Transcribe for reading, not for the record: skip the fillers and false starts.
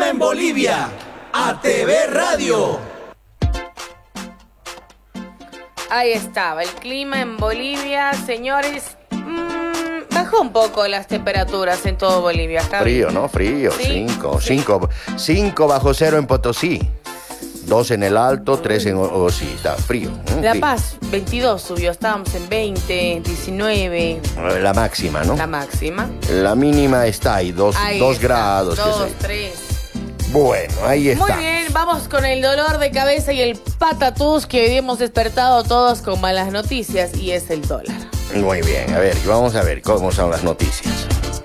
clima en Bolivia. ATV Radio. Ahí estaba, el clima en Bolivia, señores. Bajó un poco las temperaturas en todo Bolivia. Frío, ¿no? Frío. Sí, 5 bajo cero en Potosí. 2 en el Alto, 3 en... sí, está frío. La sí. Paz, 22 subió, estábamos en 20, 19. La máxima, ¿no? La máxima. La mínima está ahí, 2 grados. 2, 3. Bueno, ahí está. Muy bien, vamos con el dolor de cabeza y el patatús que hoy hemos despertado todos con malas noticias y es el dólar. Muy bien, a ver, vamos a ver cómo son las noticias.